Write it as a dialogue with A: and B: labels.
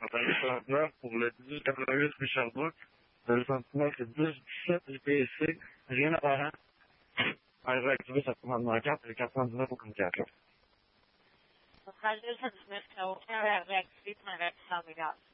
A: Appareil 39 pour le 1888 rue Sherbrooke. Le sentinelle, c'est 1017 IPC. Rien apparent. Alors, activer sa commande manquante, c'est 419 au communication.
B: Votre radio 79 n'a aucun réactivé pour un réactivant de gaz.